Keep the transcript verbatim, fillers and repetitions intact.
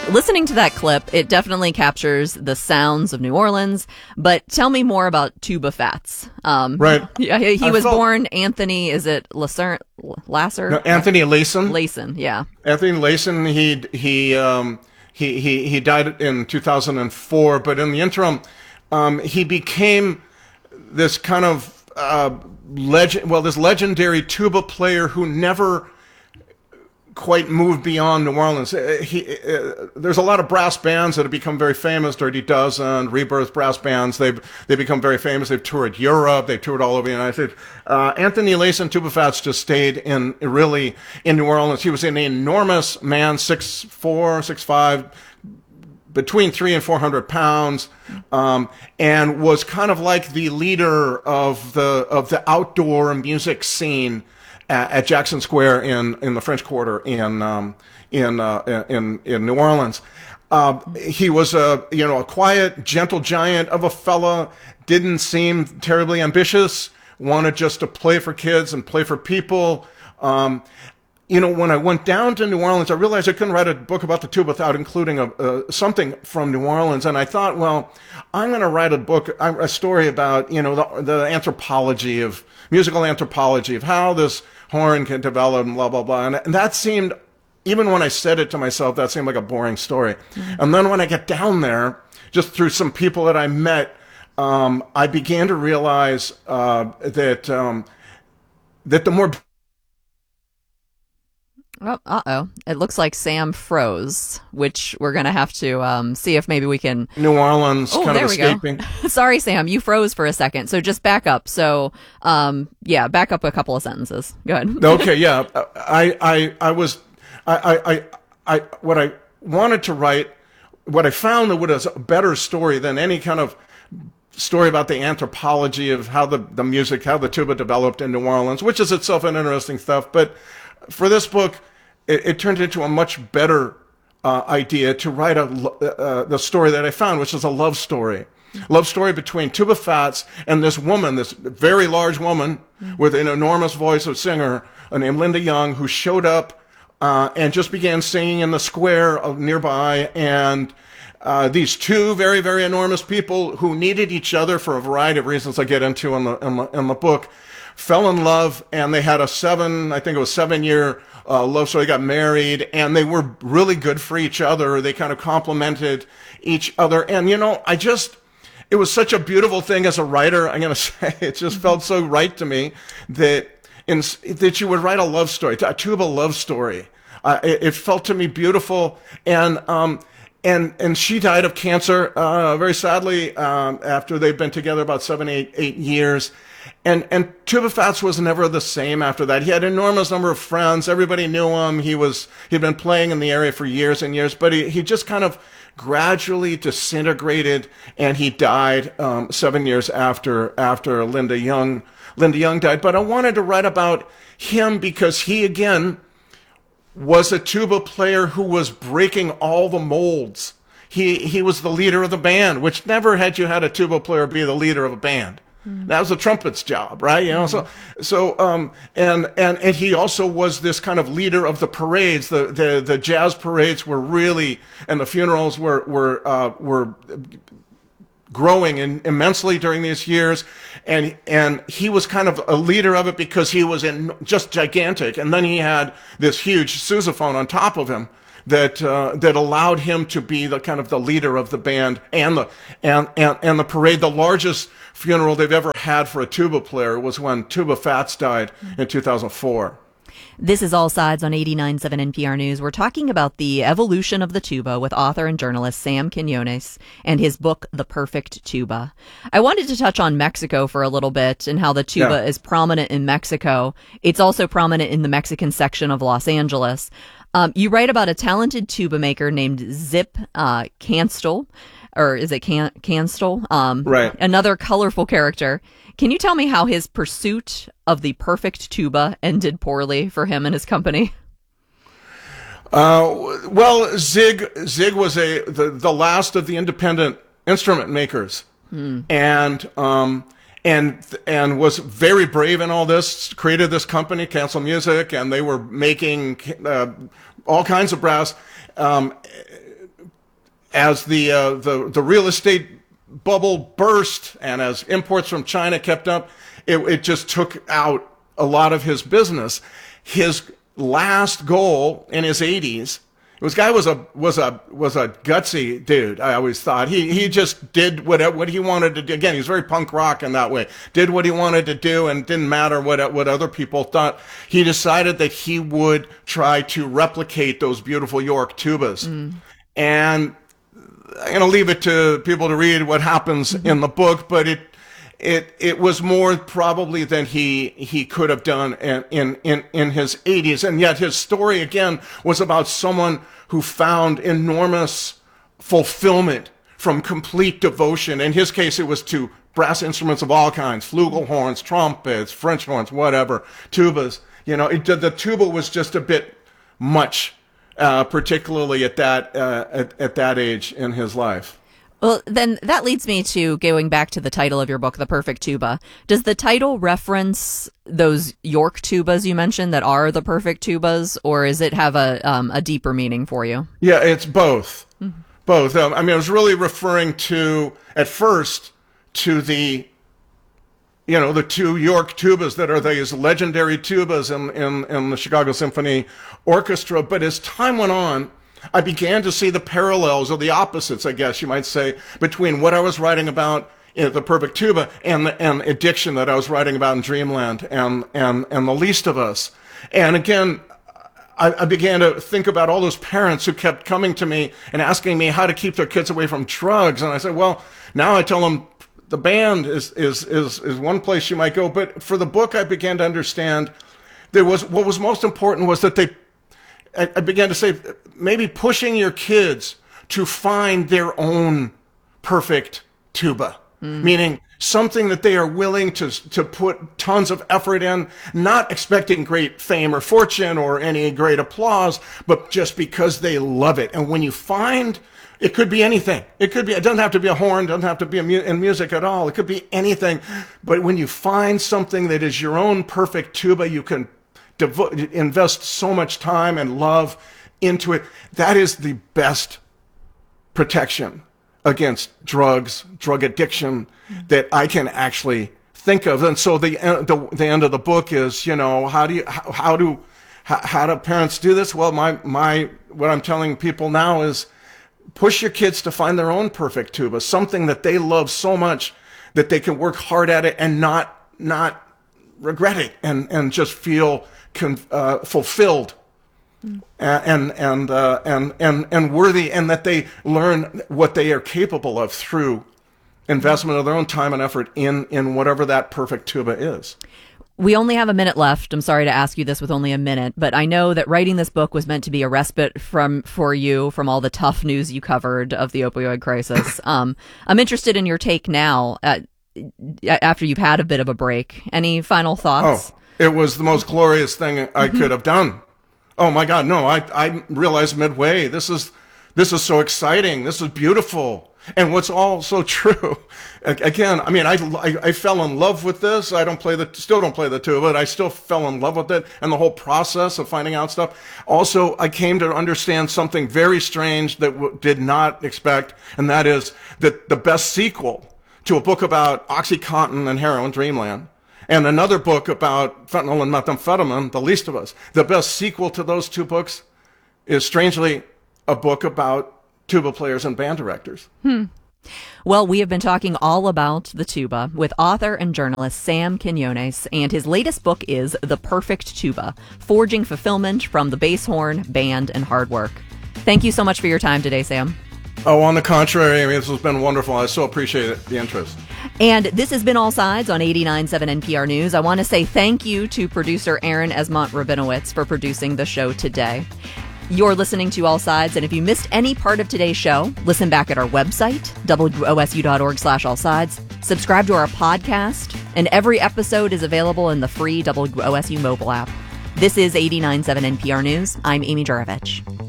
Listening to that clip, it definitely captures the sounds of New Orleans, but tell me more about Tuba Fats. Um, right. He, he I was felt, born Anthony, is it Lasser? Lasser? No, Anthony Layson. Layson, yeah. Anthony Layson, he, he, um, he, he, he died in two thousand four, but in the interim, um, he became this kind of, uh, legend, well, this legendary tuba player who never quite moved beyond New Orleans. He, uh, there's a lot of brass bands that have become very famous, Dirty Dozen, Rebirth brass bands. They've they become very famous. They've toured Europe. They've toured all over the United States. Uh, Anthony Layson, Tuba Fats, just stayed in really in New Orleans. He was an enormous man, six four, six five, between three and four hundred pounds, um, and was kind of like the leader of the of the outdoor music scene at Jackson Square in, in the French Quarter in um, in, uh, in in New Orleans. Uh, he was a you know a quiet, gentle giant of a fella. Didn't seem terribly ambitious. Wanted just to play for kids and play for people. Um, you know, when I went down to New Orleans, I realized I couldn't write a book about the tuba without including a, uh, something from New Orleans. And I thought, well, I'm going to write a book, a story about you know the, the anthropology of musical anthropology of how this horn can develop and blah, blah, blah. And, and that seemed, even when I said it to myself, that seemed like a boring story. Mm-hmm. And then when I get down there, just through some people that I met, um, I began to realize uh, that um, that the more... Oh, uh-oh. It looks like Sam froze, which we're going to have to um, see if maybe we can... New Orleans oh, kind there of we escaping. Go. Sorry, Sam, you froze for a second. So just back up. So, um, yeah, back up a couple of sentences. Go ahead. Okay, yeah. I, I, I was... I, I, I, what I wanted to write, what I found that was a better story than any kind of story about the anthropology of how the, the music, how the tuba developed in New Orleans, which is itself an interesting stuff, but... For this book, it, it turned into a much better uh, idea to write a, uh, the story that I found, which is a love story. Love story between Tuba Fats and this woman, this very large woman with an enormous voice of singer named Linda Young, who showed up uh, and just began singing in the square of nearby. And uh, these two very, very enormous people who needed each other for a variety of reasons I get into in the, in the, in the book, fell in love, and they had a seven, I think it was seven year uh, love story. They got married, and they were really good for each other. They kind of complemented each other. And, you know, I just, it was such a beautiful thing as a writer. I'm going to say it just felt so right to me that, in, that you would write a love story, a tuba love story. Uh, it, it felt to me beautiful. And, um, And and she died of cancer, uh, very sadly, um, after they'd been together about seven, eight, eight years. And and Tuba Fats was never the same after that. He had an enormous number of friends. Everybody knew him. He was he'd been playing in the area for years and years, but he, he just kind of gradually disintegrated, and he died um, seven years after after Linda Young Linda Young died. But I wanted to write about him because he again was a tuba player who was breaking all the molds. He he was the leader of the band, which never had you had a tuba player be the leader of a band. Mm. That was a trumpet's job, right? You know, mm. so so um and and and he also was this kind of leader of the parades. The the the jazz parades were really, and the funerals were were uh, were growing in, immensely during these years. And and he was kind of a leader of it because he was in just gigantic. And then he had this huge sousaphone on top of him that uh, that allowed him to be the kind of the leader of the band and the and, and and the parade. The largest funeral they've ever had for a tuba player was when Tuba Fats died in two thousand four. This is All Sides on eighty-nine point seven N P R News. We're talking about the evolution of the tuba with author and journalist Sam Quinones and his book, The Perfect Tuba. I wanted to touch on Mexico for a little bit and how the tuba yeah. is prominent in Mexico. It's also prominent in the Mexican section of Los Angeles. Um, you write about a talented tuba maker named Zip uh, Canstel, or is it Can- Canstel? Um, right. Another colorful character. Can you tell me how his pursuit of the perfect tuba ended poorly for him and his company? Uh, well, Zig Zig was a the, the last of the independent instrument makers, hmm. and um, and and was very brave in all this. Created this company, Cancel Music, and they were making uh, all kinds of brass. Um, as the uh, the the real estate bubble burst and as imports from China kept up, it, it just took out a lot of his business. His last goal in his eighties, this guy was a was a was a gutsy dude. I always thought he he just did what what he wanted to do. Again, he was very punk rock in that way. Did what he wanted to do, and didn't matter what what other people thought. He decided that he would try to replicate those beautiful York tubas, mm. and I'm going to leave it to people to read what happens mm-hmm. in the book, but it. It it was more probably than he he could have done in, in in in his eighties, and yet his story again was about someone who found enormous fulfillment from complete devotion. In his case, it was to brass instruments of all kinds: flugelhorns, trumpets, French horns, whatever, tubas. You know, it, the tuba was just a bit much, uh, particularly at that uh, at, at that age in his life. Well, then that leads me to going back to the title of your book, The Perfect Tuba. Does the title reference those York tubas you mentioned that are the perfect tubas, or does it have a um, a deeper meaning for you? Yeah, it's both. Mm-hmm. Both. Um, I mean, I was really referring to, at first, to the, you know, the two York tubas that are these legendary tubas in, in, in the Chicago Symphony Orchestra. But as time went on, I began to see the parallels, or the opposites, I guess you might say, between what I was writing about in The Perfect Tuba and the, and Addiction that I was writing about in Dreamland and and and The Least of Us. And again, I, I began to think about all those parents who kept coming to me and asking me how to keep their kids away from drugs. And I said, well, now I tell them the band is is is is one place you might go. But for the book, I began to understand there was what was most important was that they. I began to say, maybe pushing your kids to find their own perfect tuba, mm. meaning something that they are willing to to put tons of effort in, not expecting great fame or fortune or any great applause, but just because they love it. And when you find, it could be anything. It could be, it doesn't have to be a horn, doesn't have to be a mu- in music at all. It could be anything. But when you find something that is your own perfect tuba, you can Devo- invest so much time and love into it. That is the best protection against drugs, drug addiction that I can actually think of. And so the the, the end of the book is, you know, how do you how, how do how, how do parents do this? Well, my my what I'm telling people now is push your kids to find their own perfect tuba, something that they love so much that they can work hard at it and not not regret it, and and just feel Con, uh, fulfilled mm. and and uh, and and and worthy, and that they learn what they are capable of through investment of their own time and effort in in whatever that perfect tuba is. We only have a minute left. I'm sorry to ask you this with only a minute, but I know that writing this book was meant to be a respite from for you from all the tough news you covered of the opioid crisis. um, I'm interested in your take now at, after you've had a bit of a break. Any final thoughts? Oh. It was the most glorious thing I mm-hmm. could have done. Oh my God, no! I I realized midway this is this is so exciting. This is beautiful, and what's also true. Again, I mean, I, I I fell in love with this. I don't play the still don't play the tuba, but I still fell in love with it and the whole process of finding out stuff. Also, I came to understand something very strange that w- did not expect, and that is that the best sequel to a book about OxyContin and heroin, Dreamland, and another book about fentanyl and methamphetamine, The Least of Us. The best sequel to those two books is, strangely, a book about tuba players and band directors. Hmm. Well, we have been talking all about the tuba with author and journalist Sam Quinones, and his latest book is The Perfect Tuba, Forging Fulfillment from the Bass Horn, Band, and Hard Work. Thank you so much for your time today, Sam. Oh, on the contrary, I mean, this has been wonderful. I so appreciate it, the interest. And this has been All Sides on eighty-nine point seven N P R News. I want to say thank you to producer Aaron Esmont-Rabinowitz for producing the show today. You're listening to All Sides, and if you missed any part of today's show, listen back at our website, W O S U dot org slash all sides. Subscribe to our podcast, and every episode is available in the free W O S U mobile app. This is eighty-nine point seven N P R News. I'm Amy Juravich.